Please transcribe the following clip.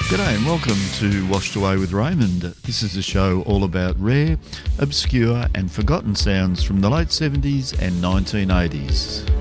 G'day and welcome to Washed Away with Raymond. This is a show all about rare, obscure and forgotten sounds from the late 70s and 1980s.